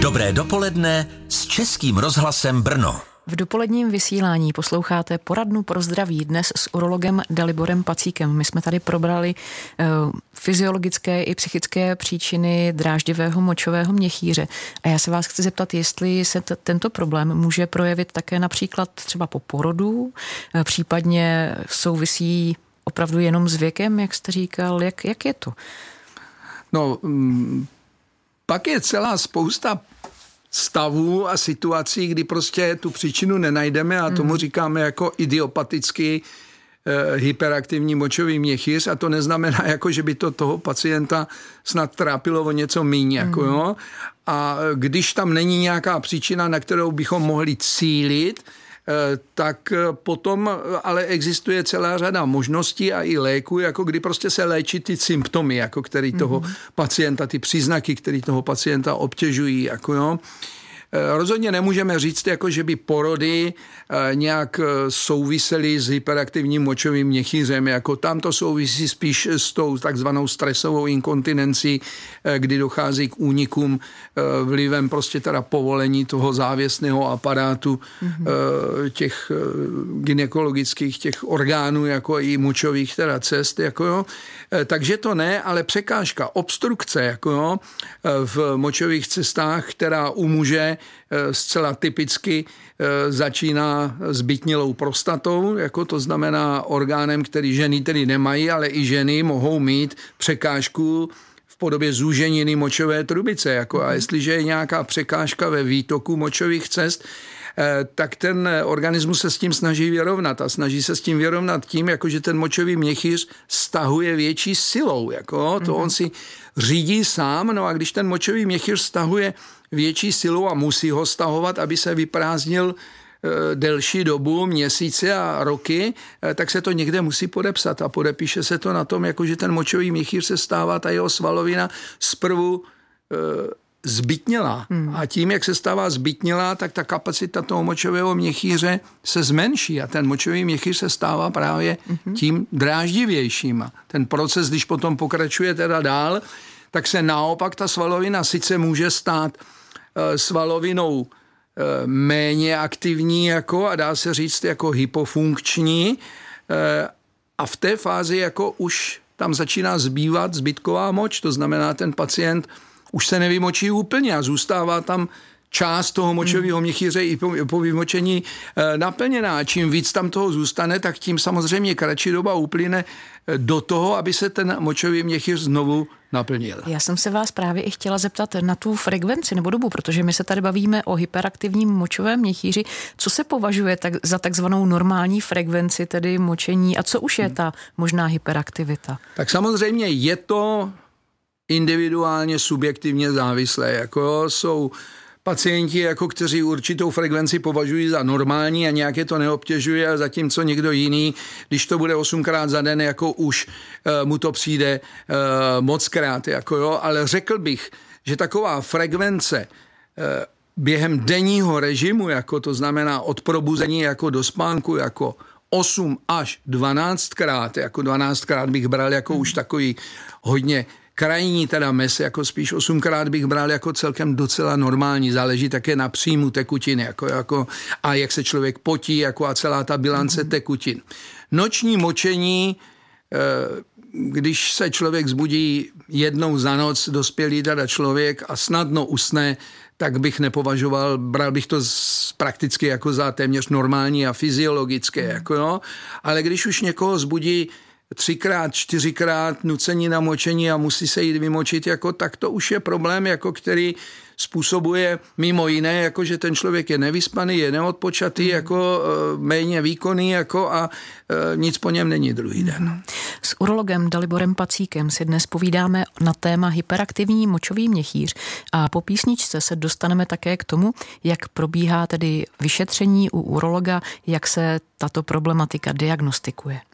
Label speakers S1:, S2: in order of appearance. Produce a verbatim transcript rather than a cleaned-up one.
S1: Dobré dopoledne s Českým rozhlasem Brno.
S2: V dopoledním vysílání posloucháte poradnu pro zdraví dnes s urologem Daliborem Pacíkem. My jsme tady probrali uh, fyziologické i psychické příčiny dráždivého močového měchýře. A já se vás chci zeptat, jestli se t- tento problém může projevit také například třeba po porodu, uh, případně souvisí opravdu jenom s věkem, jak jste říkal, jak, jak je to?
S3: No, m, pak je celá spousta stavů a situací, kdy prostě tu příčinu nenajdeme a tomu říkáme jako idiopatický eh, hyperaktivní močový měchýř a to neznamená, jako, že by to toho pacienta snad trápilo o něco míň. Jako, mm. jo? A když tam není nějaká příčina, na kterou bychom mohli cílit, eh, tak potom ale existuje celá řada možností a i léků, jako kdy prostě se léčí ty symptomy, jako který toho mm. pacienta, ty příznaky, který toho pacienta obtěžují. Jako, jo? Rozhodně nemůžeme říct, jako, že by porody nějak souvisely s hyperaktivním močovým měchýřem. Jako tam to souvisí spíš s tou takzvanou stresovou inkontinencí, kdy dochází k únikům vlivem prostě teda povolení toho závěsného aparátu mm-hmm. těch gynekologických těch orgánů, jako i močových teda cest. Jako jo. Takže to ne, ale překážka, obstrukce jako jo, v močových cestách, která umůže zcela typicky začíná zbytnělou prostatou, jako to znamená orgánem, který ženy tedy nemají, ale i ženy mohou mít překážku v podobě zúženiny močové trubice. Jako, a jestliže je nějaká překážka ve výtoku močových cest, tak ten organismus se s tím snaží vyrovnat a snaží se s tím vyrovnat tím, jako že ten močový měchýř stahuje větší silou. Jako, to on si řídí sám, no a když ten močový měchýř stahuje větší silou a musí ho stahovat, aby se vyprázdnil e, delší dobu, měsíce a roky, e, tak se to někde musí podepsat a podepíše se to na tom, jako že ten močový měchýř se stává, ta jeho svalovina zprvu e, zbytnělá. Hmm. A tím, jak se stává zbytnělá, tak ta kapacita toho močového měchýře se zmenší a ten močový měchýř se stává právě hmm. tím dráždivějším. A ten proces, když potom pokračuje teda dál, tak se naopak ta svalovina sice může stát e, svalovinou e, méně aktivní jako, a dá se říct jako hypofunkční e, a v té fázi jako už tam začíná zbývat zbytková moč, to znamená ten pacient už se nevymočí úplně a zůstává tam část toho močového měchýře i po, po vymočení e, naplněná. A čím víc tam toho zůstane, tak tím samozřejmě kratší doba uplyne do toho, aby se ten močový měchýř znovu naplnil.
S2: Já jsem se vás právě i chtěla zeptat na tu frekvenci nebo dobu, protože my se tady bavíme o hyperaktivním močovém měchýři. Co se považuje tak, za takzvanou normální frekvenci, tedy močení, a co už je ta možná hyperaktivita?
S3: Tak samozřejmě je to individuálně, subjektivně závislé. Jako jsou pacienti, jako kteří určitou frekvenci považují za normální a nějaké to neobtěžuje, a zatímco někdo jiný, když to bude osmkrát za den, jako už e, mu to přijde e, mockrát. Jako jo. Ale řekl bych, že taková frekvence e, během denního režimu, jako to znamená od probuzení jako do spánku, jako osm až dvanáctkrát, jako dvanáctkrát bych bral jako už takový hodně krajní teda mes, jako spíš osmkrát bych bral jako celkem docela normální, záleží také na příjmu tekutiny jako, jako, a jak se člověk potí jako a celá ta bilance tekutin. Noční močení, když se člověk zbudí jednou za noc, dospělý teda člověk a snadno usne, tak bych nepovažoval, bral bych to z, prakticky jako za téměř normální a fyziologické. Jako, jo. Ale když už někoho zbudí třikrát, čtyřikrát nucení na močení a musí se jít vymočit, jako, tak to už je problém, jako, který způsobuje mimo jiné, jako, že ten člověk je nevyspaný, je neodpočatý, jako, méně výkonný jako, a e, nic po něm není druhý den.
S2: S urologem Daliborem Pacíkem si dnes povídáme na téma hyperaktivní močový měchýř a po písničce se dostaneme také k tomu, jak probíhá tedy vyšetření u urologa, jak se tato problematika diagnostikuje.